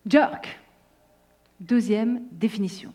Jerk. Deuxième définition.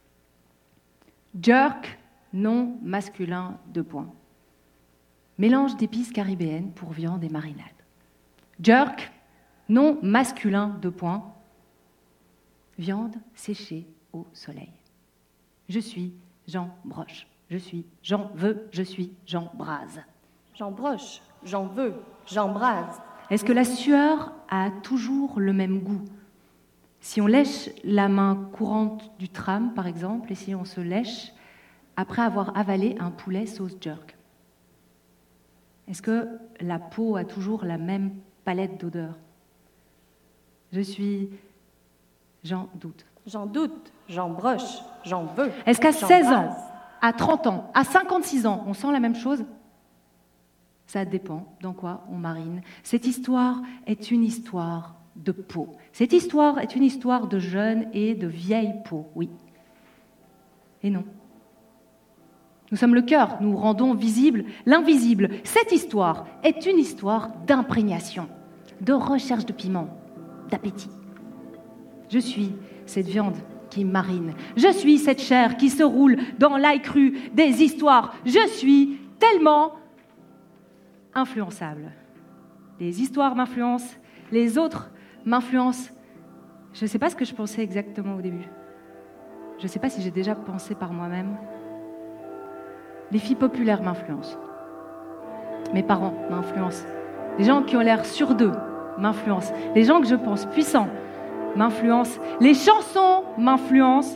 Jerk, nom masculin, 2 points. Mélange d'épices caribéennes pour viande et marinade. Jerk, nom masculin, 2 points. Viande séchée au soleil. Je suis Jean Broche. Je suis Jean veux, je suis Jean Brase. Jean Broche, Jean veux, Jean Brase. Est-ce que la sueur a toujours le même goût? Si on lèche la main courante du tram, par exemple, et si on se lèche après avoir avalé un poulet sauce jerk, est-ce que la peau a toujours la même palette d'odeurs? Je suis Jean doute. J'en doute, j'en broche, j'en veux. Est-ce qu'à j'en 16 brase. ans, à 30 ans, à 56 ans, on sent la même chose? Ça dépend dans quoi on marine. Cette histoire est une histoire de peau. Cette histoire est une histoire de jeunes et de vieilles peaux, oui. Et non. Nous sommes le cœur, nous rendons visible l'invisible. Cette histoire est une histoire d'imprégnation, de recherche de piment, d'appétit. Je suis cette viande qui marine. Je suis cette chair qui se roule dans l'ail cru des histoires. Je suis tellement influençable. Les histoires m'influencent, les autres m'influencent. Je ne sais pas ce que je pensais exactement au début. Je ne sais pas si j'ai déjà pensé par moi-même. Les filles populaires m'influencent. Mes parents m'influencent. Les gens qui ont l'air sûrs d'eux m'influencent. Les gens que je pense puissants m'influencent. Les chansons m'influencent.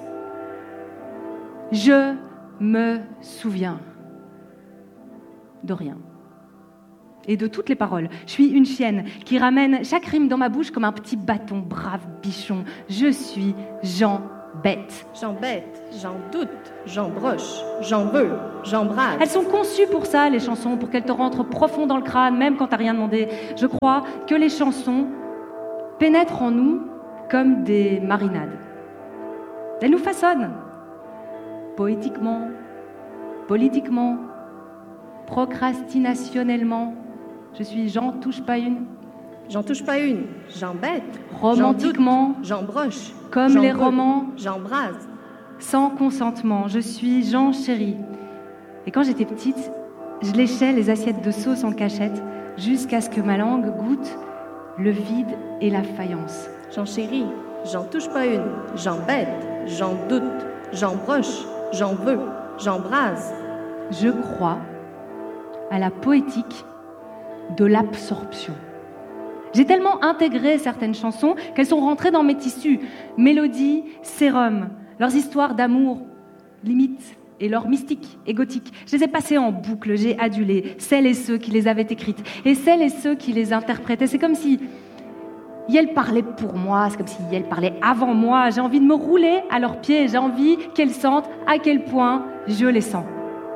Je me souviens de rien. Et de toutes les paroles. Je suis une chienne qui ramène chaque rime dans ma bouche comme un petit bâton, brave bichon. Je suis Jean Bête. J'en bête, j'en doute, j'en broche, j'en veux, j'en brase. Elles sont conçues pour ça, les chansons, pour qu'elles te rentrent profond dans le crâne, même quand t'as rien demandé. Je crois que les chansons pénètrent en nous comme des marinades. Elles nous façonnent. Poétiquement, politiquement, procrastinationnellement. Je suis J'en touche pas une. J'en touche pas une, j'en bête. Romantiquement, j'en broche, comme j'en les veux, romans, j'en brase. sans consentement. Je suis Jean chéri. Et quand j'étais petite, je léchais les assiettes de sauce en cachette jusqu'à ce que ma langue goûte le vide et la faïence. J'en chéris, j'en touche pas une, j'en bête, j'en doute, j'en broche, j'en veux, j'en brase. Je crois à la poétique de l'absorption. J'ai tellement intégré certaines chansons qu'elles sont rentrées dans mes tissus. Mélodies, sérum, leurs histoires d'amour, limites, et leurs mystiques et gothiques. Je les ai passées en boucle, j'ai adulé celles et ceux qui les avaient écrites et celles et ceux qui les interprétaient. C'est comme si Yel parlait pour moi, c'est comme si Yel parlait avant moi. J'ai envie de me rouler à leurs pieds, j'ai envie qu'elles sentent à quel point je les sens.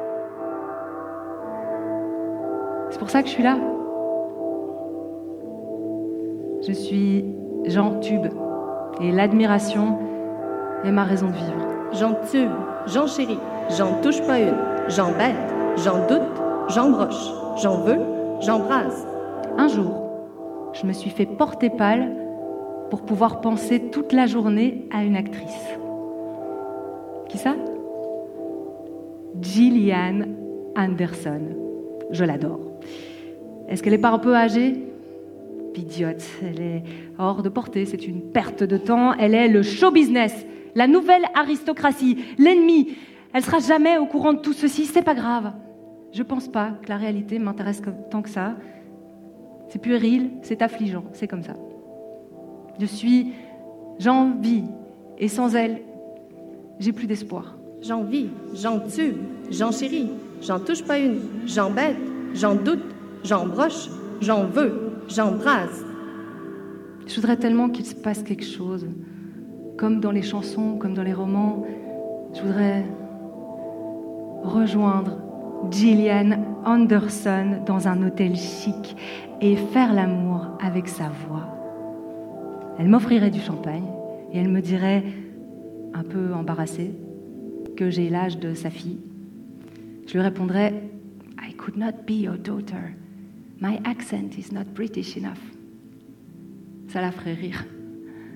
C'est pour ça que je suis là. Je suis Jean Tube et l'admiration est ma raison de vivre. J'en tube, j'en chéris, j'en touche pas une, j'en bête, j'en doute, j'en broche, j'en veux, j'en brase. Un jour, je me suis fait porter pâle pour pouvoir penser toute la journée à une actrice. Qui ça? Gillian Anderson. Je l'adore. Est-ce qu'elle n'est pas un peu âgée? Idiote, elle est hors de portée, c'est une perte de temps. Elle est le show business, la nouvelle aristocratie, l'ennemi. Elle sera jamais au courant de tout ceci, c'est pas grave. Je pense pas que la réalité m'intéresse tant que ça. C'est puéril, c'est affligeant, c'est comme ça. J'en vis, et sans elle, j'ai plus d'espoir. J'en vis, j'en tube, j'en chéris, j'en touche pas une, j'en bête, j'en doute, j'en broche, j'en veux, j'en brase. Je voudrais tellement qu'il se passe quelque chose, comme dans les chansons, comme dans les romans. Je voudrais rejoindre Gillian Anderson dans un hôtel chic et faire l'amour avec sa voix. Elle m'offrirait du champagne et elle me dirait, un peu embarrassée, que j'ai l'âge de sa fille. Je lui répondrais « I could not be your daughter. My accent is not British enough. » Ça la ferait rire. «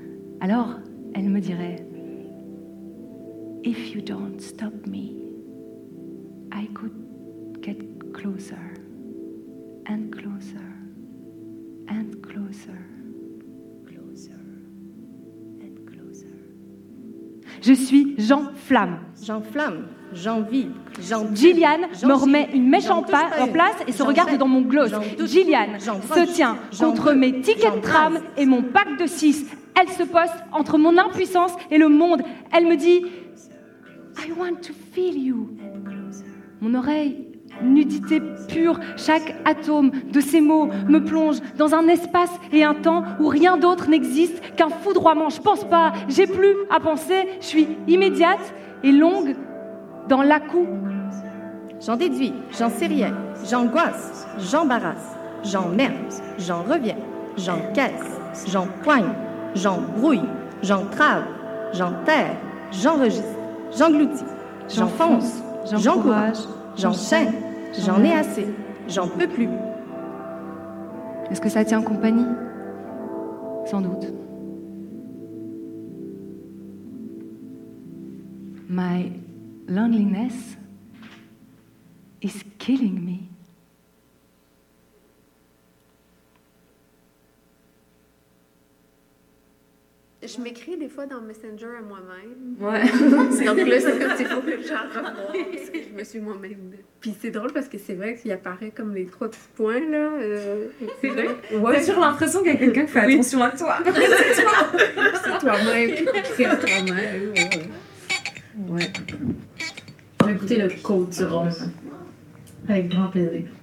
Alors, elle me dirait, If you don't stop me, I could get closer and closer and closer. Closer and closer. Je suis Jean Flamme. Jean Flamme, Jean Vide, Jean... Gillian me remet une mèche en place et se regarde dans mon gloss. Gillian se tient contre mes tickets de tram et mon pack de 6. Elle se poste entre mon impuissance et le monde. Elle me dit « I want to feel you ». Mon oreille, nudité pure, chaque atome de ces mots me plonge dans un espace et un temps où rien d'autre n'existe qu'un foudroiement. Je pense pas, j'ai plus à penser, je suis immédiate et longue dans l'à-coup. J'en déduis, j'en sais rien, j'angoisse, j'embarrasse, j'emmerde, j'en reviens, j'encaisse, j'empoigne, j'embrouille, j'entrave, j'enterre, j'enregistre, j'engloutis, j'enfonce, j'encourage, j'enchaîne, j'en ai assez, j'en peux plus. Est-ce que ça tient compagnie? Sans doute. My loneliness is killing me. Je m'écris des fois dans Messenger à moi-même. Ouais. Donc là, c'est comme s'il faut que j'en revoie, parce que je me suis moi-même... Puis c'est drôle parce que c'est vrai qu'il apparaît comme les 3 petits points, là. C'est vrai? Ouais. T'as toujours l'impression qu'il y a quelqu'un qui fait attention à toi. C'est toi-même, c'est à toi-même. Ouais. On va écouter le Côte du Rose. Avec grand plaisir.